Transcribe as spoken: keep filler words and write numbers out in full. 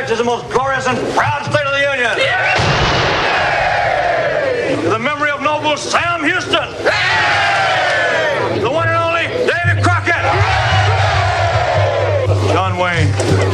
Texas, the most glorious and proud state of the Union. Yeah. To the memory of noble Sam Houston. Yeah. The one and only Davy Crockett. John Wayne.